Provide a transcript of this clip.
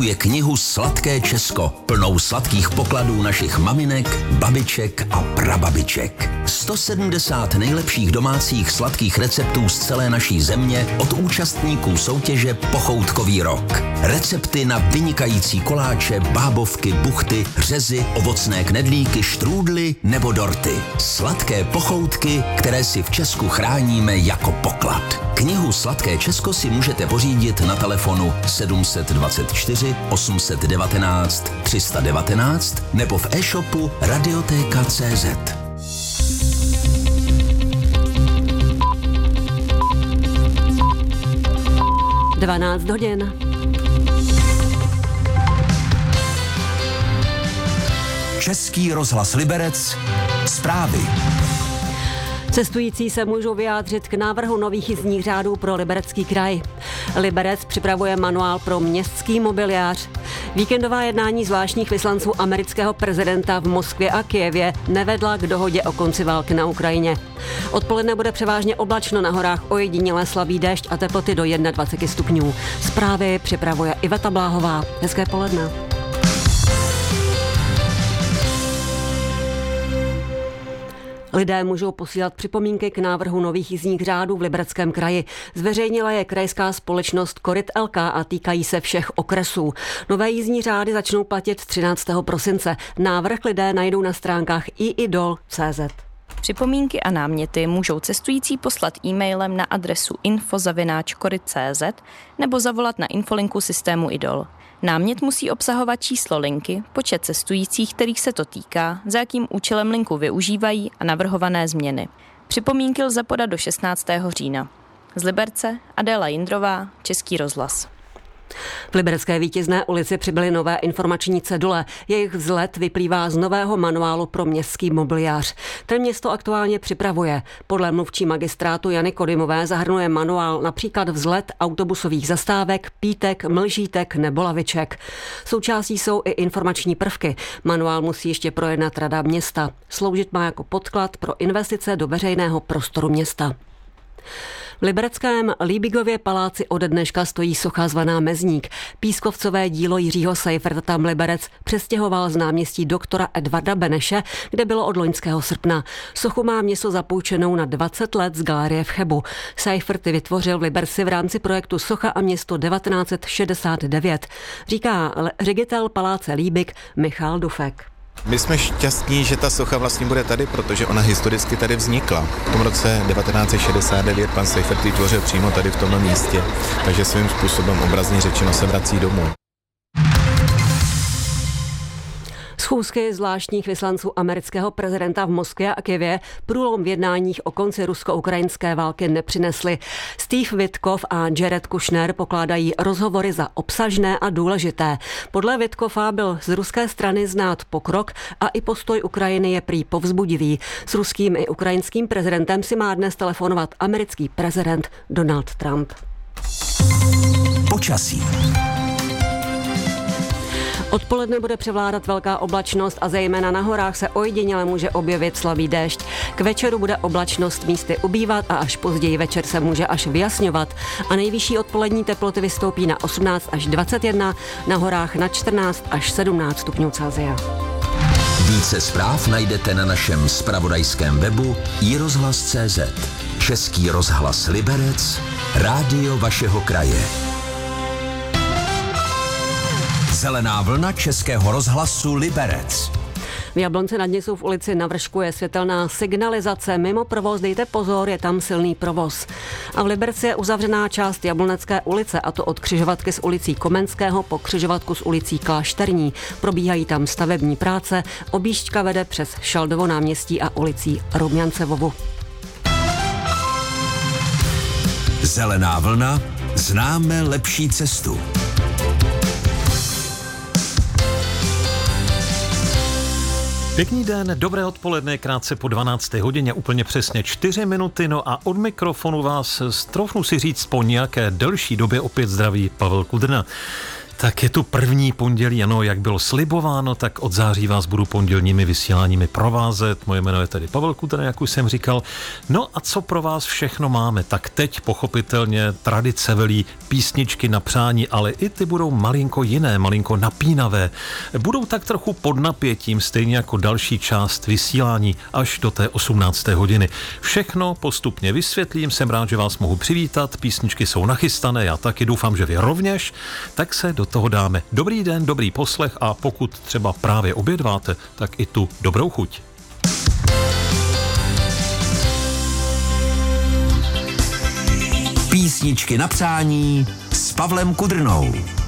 je knihu Sladké Česko, plnou sladkých pokladů našich maminek, babiček a prababiček. 170 nejlepších domácích sladkých receptů z celé naší země od účastníků soutěže Pochoutkový rok. Recepty na vynikající koláče, bábovky, buchty, řezy, ovocné knedlíky, štrůdly nebo dorty. Sladké pochoutky, které si v Česku chráníme jako poklad. Knihu Sladké Česko si můžete pořídit na telefonu 724 819 319 nebo v e-shopu Radioteka.cz. Dvanáct hodin. Český rozhlas Liberec. Zprávy. Cestující se můžou vyjádřit k návrhu nových jízdních řádů pro Liberecký kraj. Liberec připravuje manuál pro městský mobiliář. Víkendová jednání zvláštních vyslanců amerického prezidenta v Moskvě a Kyjevě nevedla k dohodě o konci války na Ukrajině. Odpoledne bude převážně oblačno, na horách ojediněle slabý déšť a teploty do 21 stupňů. Zprávy připravuje Iveta Bláhová. Hezké poledne. Lidé můžou posílat připomínky k návrhu nových jízdních řádů v Libereckém kraji. Zveřejnila je krajská společnost Koryt LK a týkají se všech okresů. Nové jízdní řády začnou platit 13. prosince. Návrh lidé najdou na stránkách iidol.cz. Připomínky a náměty můžou cestující poslat e-mailem na adresu info@koryt.cz nebo zavolat na infolinku systému IDOL. Námět musí obsahovat číslo linky, počet cestujících, kterých se to týká, za jakým účelem linku využívají a navrhované změny. Připomínky lze podat do 16. října. Z Liberce Adéla Jindrová, Český rozhlas. V Liberecké Vítězné ulici přibyly nové informační cedule. Jejich vzhled vyplývá z nového manuálu pro městský mobiliář. Ten město aktuálně připravuje. Podle mluvčí magistrátu Jany Kodymové zahrnuje manuál například vzhled autobusových zastávek, pítek, mlžítek nebo laviček. Součástí jsou i informační prvky. Manuál musí ještě projednat Rada města. Sloužit má jako podklad pro investice do veřejného prostoru města. V libereckém Líbigově paláci ode dneška stojí socha zvaná Mezník. Pískovcové dílo Jiřího Seiferta tam Liberec přestěhoval z náměstí doktora Edvarda Beneše, kde bylo od loňského srpna. Sochu má město zapůjčenou na 20 let z galerie v Chebu. Seifert vytvořil v Liberci v rámci projektu Socha a město 1969, říká ředitel paláce Líbig Michal Dufek. My jsme šťastní, že ta socha vlastně bude tady, protože ona historicky tady vznikla. V tom roce 1969 pan Seifert vytvořil přímo tady v tomto místě, takže svým způsobem obrazně řečeno se vrací domů. Schůzky zvláštních vyslanců amerického prezidenta v Moskvě a Kyjevě průlom v jednáních o konci rusko-ukrajinské války nepřinesly. Steve Witkoff a Jared Kushner pokládají rozhovory za obsažné a důležité. Podle Witkoffa byl z ruské strany znát pokrok a i postoj Ukrajiny je prý povzbudivý. S ruským i ukrajinským prezidentem si má dnes telefonovat americký prezident Donald Trump. Počasí. Odpoledne bude převládat velká oblačnost a zejména na horách se ojediněle může objevit slabý déšť. K večeru bude oblačnost místy ubývat a až později večer se může až vyjasňovat. A nejvyšší odpolední teploty vystoupí na 18 až 21, na horách na 14 až 17 stupňů Celsia. Více zpráv najdete na našem zpravodajském webu iRozhlas.cz. Český rozhlas Liberec, rádio vašeho kraje. Zelená vlna Českého rozhlasu Liberec. V Jablonci nad Nisou v ulici Na Vršku je světelná signalizace. Mimo provoz dejte pozor, je tam silný provoz. A v Liberci je uzavřená část Jablonecké ulice, a to od křižovatky s ulicí Komenského po křižovatku s ulicí Klášterní. Probíhají tam stavební práce, objížďka vede přes Šaldovo náměstí a ulicí Rumjancevovu. Zelená vlna, známe lepší cestu. Pěkný den, dobré odpoledne, krátce po 12. hodině, úplně přesně 4 minuty, no a od mikrofonu vás troufnu si říct po nějaké delší době opět zdraví Pavel Kudrna. Tak je tu první pondělí, ano, jak bylo slibováno, tak od září vás budu pondělními vysíláními provázet. Moje jméno je tedy Pavel Kudrna, jak už jsem říkal. No a co pro vás všechno máme? Tak teď pochopitelně tradice velí písničky na přání, ale i ty budou malinko jiné, malinko napínavé. Budou tak trochu pod napětím, stejně jako další část vysílání až do té 18. hodiny. Všechno postupně vysvětlím, jsem rád, že vás mohu přivítat, písničky jsou nachystané, já taky doufám, že vy rovněž, tak se do toho dáme. Dobrý den, dobrý poslech a pokud třeba právě obědváte, tak i tu dobrou chuť. Písničky na přání s Pavlem Kudrnou.